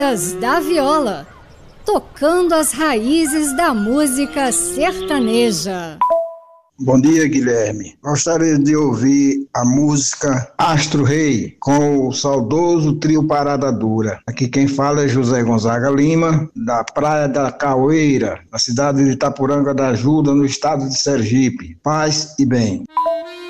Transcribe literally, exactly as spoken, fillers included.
Da viola, tocando as raízes da música sertaneja. Bom dia, Guilherme. Gostaria de ouvir a música Astro Rei, com o saudoso trio Parada Dura. Aqui quem fala é José Gonzaga Lima, da Praia da Caueira, na cidade de Itapuranga da Ajuda, no estado de Sergipe. Paz e bem.